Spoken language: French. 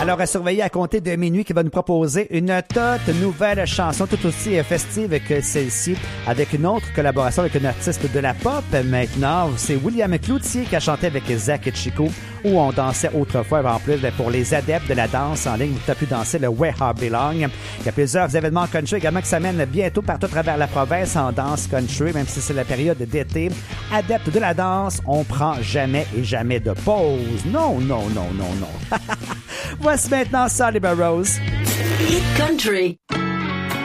Alors, à surveiller à compter de minuit qui va nous proposer une toute nouvelle chanson tout aussi festive que celle-ci avec une autre collaboration avec un artiste de la pop. Maintenant, c'est William Cloutier qui a chanté avec Zach et Chico où on dansait autrefois en plus pour les adeptes de la danse en ligne. Vous avez pu danser le Where I Belong. Il y a plusieurs événements country également qui s'amènent bientôt partout à travers la province en danse country, même si c'est la période d'été. Adeptes de la danse, on prend jamais et jamais de pause. Non, non, non, non, non. Voici maintenant Solly Burrows. Hit Country.